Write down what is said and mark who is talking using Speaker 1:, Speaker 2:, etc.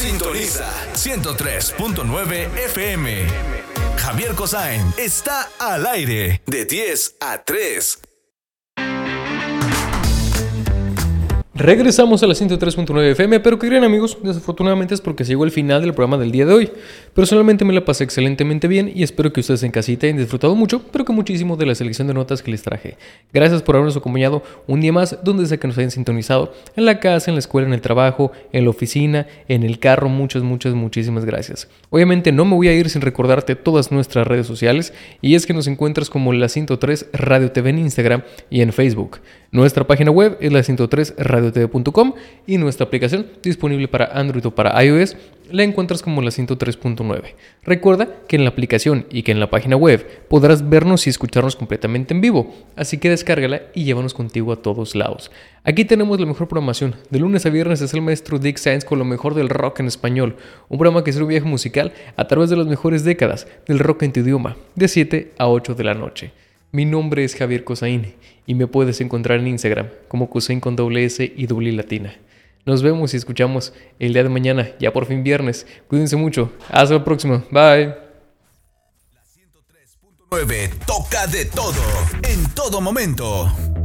Speaker 1: Sintoniza 103.9 FM. Javier Kosain está al aire de 10 a 3.
Speaker 2: Regresamos a la 103.9 FM, pero que creen amigos, desafortunadamente es porque se llegó el final del programa del día de hoy. Personalmente me la pasé excelentemente bien y espero que ustedes en casita hayan disfrutado mucho, pero que muchísimo de la selección de notas que les traje. Gracias por habernos acompañado un día más, donde sea que nos hayan sintonizado, en la casa, en la escuela, en el trabajo, en la oficina, en el carro, muchísimas gracias. Obviamente no me voy a ir sin recordarte todas nuestras redes sociales, y es que nos encuentras como la 103 Radio TV en Instagram y en Facebook. Nuestra página web es la 103radiotv.com y nuestra aplicación disponible para Android o para iOS la encuentras como la 103.9. Recuerda que en la aplicación y que en la página web podrás vernos y escucharnos completamente en vivo, así que descárgala y llévanos contigo a todos lados. Aquí tenemos la mejor programación. De lunes a viernes es el maestro Dick Sainz con lo mejor del rock en español, un programa que será un viaje musical a través de las mejores décadas del rock en tu idioma, de 7 a 8 de la noche. Mi nombre es Javier Kosain y me puedes encontrar en Instagram como Kosain con doble S y doble latina. Nos vemos y escuchamos el día de mañana, ya por fin viernes. Cuídense mucho. Hasta la próxima. Bye.
Speaker 1: La 103.9 toca de todo, en todo momento.